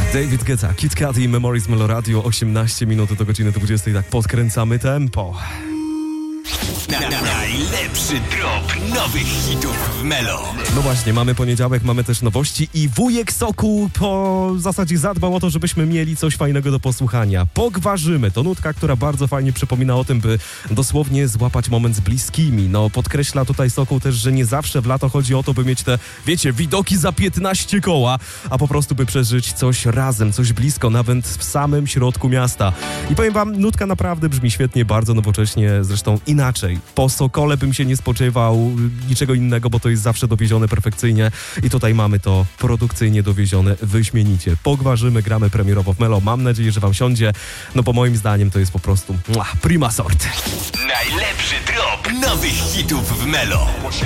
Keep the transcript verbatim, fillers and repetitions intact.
David Guetta, Kid Kat i Memories Melo Radio, osiemnaście minut do godziny dwudziestej, tak podkręcamy tempo. Na, na, najlepszy drop nowych hitów w Melo. No właśnie, mamy poniedziałek, mamy też nowości i wujek Soku po zasadzie zadbał o to, żebyśmy mieli coś fajnego do posłuchania. Pogwarzymy. To nutka, która bardzo fajnie przypomina o tym, by dosłownie złapać moment z bliskimi. No podkreśla tutaj Sokół też, że nie zawsze w lato chodzi o to, by mieć te, wiecie, widoki za piętnaście koła, a po prostu by przeżyć coś razem, coś blisko, nawet w samym środku miasta. I powiem wam, nutka naprawdę brzmi świetnie, bardzo nowocześnie, zresztą inaczej. Po Sokole bym się nie spodziewał niczego innego, bo to jest zawsze dowiezione perfekcyjnie i tutaj mamy to produkcyjnie dowiezione wyśmienicie. Pogwarzymy, gramy premierowo w Melo. Mam nadzieję, że wam siądzie, no bo moim zdaniem to jest po prostu mua, prima sort. Najlepszy drop nowych hitów w Melo.